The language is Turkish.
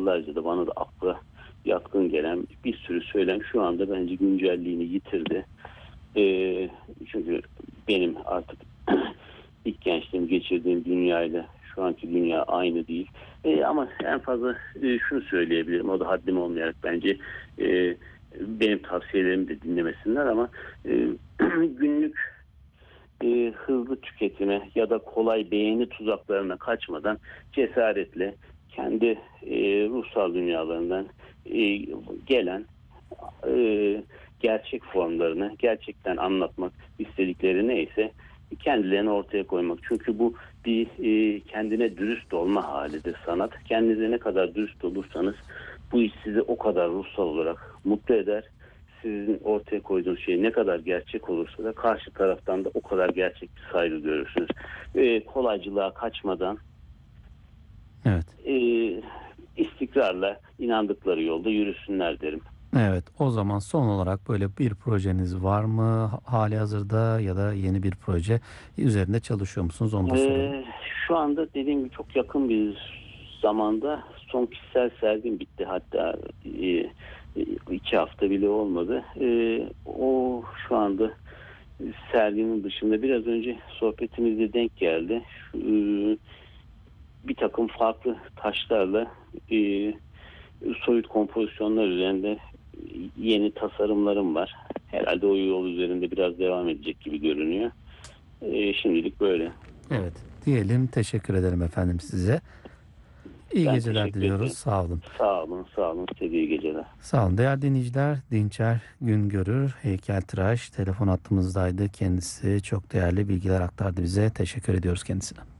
yıllarca da bana da akla yatkın gelen bir sürü söylem şu anda bence güncelliğini yitirdi. Çünkü benim artık ilk gençliğimi geçirdiğim dünyayla şu anki dünya aynı değil. Ama en fazla şunu söyleyebilirim. O da haddim olmayarak bence benim tavsiyelerimi de dinlemesinler ama günlük hızlı tüketime ya da kolay beğeni tuzaklarına kaçmadan cesaretle kendi ruhsal dünyalarından gelen gerçek formlarını gerçekten anlatmak, istedikleri neyse kendilerini ortaya koymak. Çünkü bu bir kendine dürüst olma halidir sanat. Kendinize ne kadar dürüst olursanız bu iş sizi o kadar ruhsal olarak mutlu eder. Sizin ortaya koyduğunuz şey ne kadar gerçek olursa da karşı taraftan da o kadar gerçek bir saygı görürsünüz. Kolaycılığa kaçmadan Evet. istikrarla inandıkları yolda yürüsünler derim. Evet, o zaman son olarak böyle bir projeniz var mı hali hazırda ya da yeni bir proje üzerinde çalışıyor musunuz? Onu da sorayım. Şu anda dediğim gibi çok yakın bir zamanda son kişisel sergim bitti. Hatta 2 hafta bile olmadı. O şu anda serginin dışında biraz önce sohbetimizde denk geldi. Bir takım farklı taşlarla soyut kompozisyonlar üzerinde yeni tasarımlarım var. Herhalde o yol üzerinde biraz devam edecek gibi görünüyor. Şimdilik böyle. Evet, diyelim teşekkür ederim efendim size. İyi Ben geceler teşekkür diliyoruz. ederim. Sağ olun. Sağ olun, sağ olun. Size iyi geceler. Sağ olun. Değerli dinleyiciler, Dinçer Güngörür, heykeltıraş telefon hattımızdaydı. Kendisi çok değerli bilgiler aktardı bize. Teşekkür ediyoruz kendisine.